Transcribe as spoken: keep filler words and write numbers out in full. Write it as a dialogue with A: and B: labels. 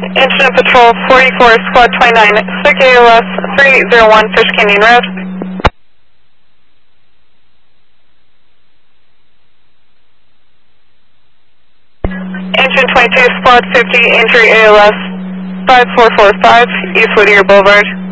A: Incident Patrol forty-four, Squad twenty-nine, Slick A L S three oh one Fish Canyon Road. Engine twenty-two, Squad fifty, Injury A L S five four four five, East Whittier Boulevard.